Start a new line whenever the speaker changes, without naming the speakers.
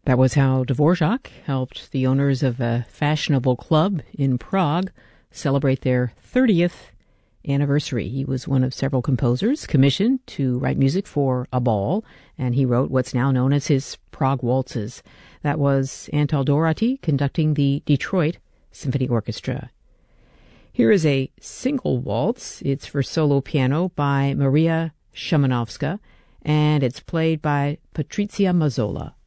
That was how Dvorak helped the owners of a fashionable club in Prague celebrate their 30th anniversary. He was one of several composers commissioned to write music for a ball, and he wrote what's now known as his Prague Waltzes. That was Antal Doráty conducting the Detroit Symphony Orchestra. Here is a single waltz. It's for solo piano by Maria Szymanowska, and it's played by Patrycja Mazzola.